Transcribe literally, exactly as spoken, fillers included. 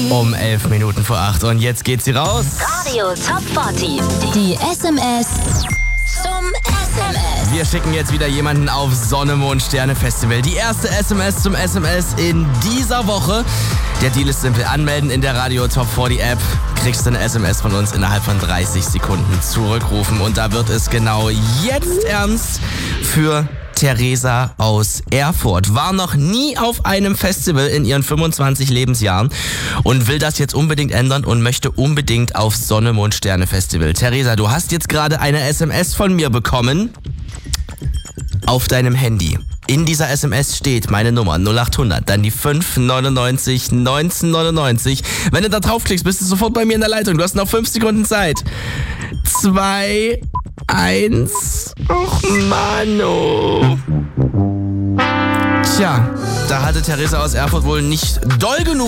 Um elf Minuten vor acht und jetzt geht sie raus. Radio Top vierzig. Die S M S zum S M S. Wir schicken jetzt wieder jemanden auf Sonne, Mond, Sterne Festival. Die erste S M S zum S M S in dieser Woche. Der Deal ist simpel. Anmelden in der Radio Top vierzig App. Kriegst du eine S M S von uns innerhalb von dreißig Sekunden zurückrufen. Und da wird es genau jetzt ernst für Theresa aus Erfurt. War noch nie auf einem Festival in ihren fünfundzwanzig Lebensjahren und will das jetzt unbedingt ändern und möchte unbedingt aufs Sonne, Mond, Sterne Festival. Theresa, du hast jetzt gerade eine S M S von mir bekommen auf deinem Handy. In dieser S M S steht meine Nummer null acht hundert, dann die fünf neunundneunzig neunzehnhundertneunundneunzig. Wenn du da draufklickst, bist du sofort bei mir in der Leitung. Du hast noch fünf Sekunden Zeit. Zwei, eins. Och, Mano. Tja, da hatte Theresa aus Erfurt wohl nicht doll genug